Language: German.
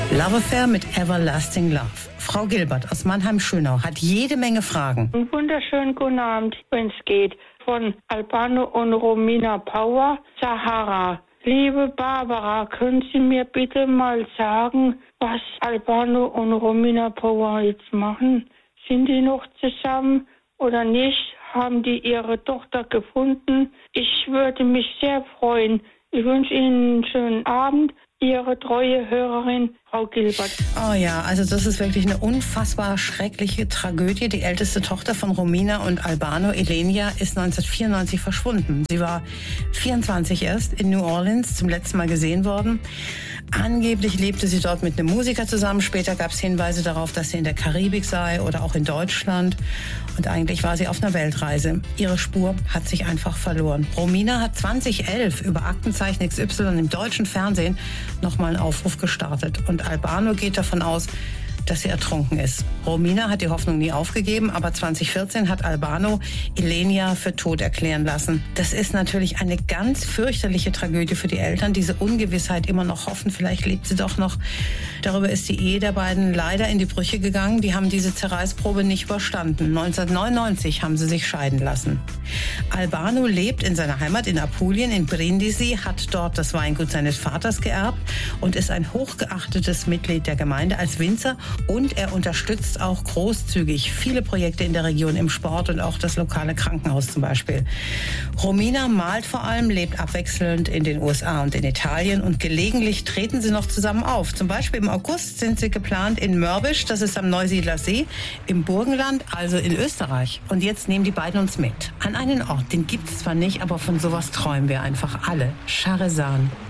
Love Affair mit Everlasting Love. Frau Gilbert aus Mannheim-Schönau hat jede Menge Fragen. Einen wunderschönen guten Abend, wenn es geht. Von Albano und Romina Power, Sahara. Liebe Barbara, können Sie mir bitte mal sagen, was Albano und Romina Power jetzt machen? Sind die noch zusammen oder nicht? Haben die ihre Tochter gefunden? Ich würde mich sehr freuen. Ich wünsche Ihnen einen schönen Abend. Ihre treue Hörerin, Frau Gilbert. Oh ja, also das ist wirklich eine unfassbar schreckliche Tragödie. Die älteste Tochter von Romina und Albano, Elenia, ist 1994 verschwunden. Sie war 24 erst in New Orleans zum letzten Mal gesehen worden. Angeblich lebte sie dort mit einem Musiker zusammen. Später gab es Hinweise darauf, dass sie in der Karibik sei oder auch in Deutschland. Und eigentlich war sie auf einer Weltreise. Ihre Spur hat sich einfach verloren. Romina hat 2011 über Aktenzeichen XY im deutschen Fernsehen nochmal einen Aufruf gestartet. Und Albano geht davon aus, dass sie ertrunken ist. Romina hat die Hoffnung nie aufgegeben, aber 2014 hat Albano Elenia für tot erklären lassen. Das ist natürlich eine ganz fürchterliche Tragödie für die Eltern, diese Ungewissheit, immer noch hoffen, vielleicht lebt sie doch noch. Darüber ist die Ehe der beiden leider in die Brüche gegangen. Die haben diese Zerreißprobe nicht überstanden. 1999 haben sie sich scheiden lassen. Albano lebt in seiner Heimat in Apulien, in Brindisi, hat dort das Weingut seines Vaters geerbt und ist ein hochgeachtetes Mitglied der Gemeinde als Winzer. Und er unterstützt auch großzügig viele Projekte in der Region im Sport und auch das lokale Krankenhaus zum Beispiel. Romina malt vor allem, lebt abwechselnd in den USA und in Italien und gelegentlich treten sie noch zusammen auf. Zum Beispiel im August sind sie geplant in Mörbisch, das ist am Neusiedler See, im Burgenland, also in Österreich. Und jetzt nehmen die beiden uns mit an einen Ort, den gibt es zwar nicht, aber von sowas träumen wir einfach alle. Scharresan.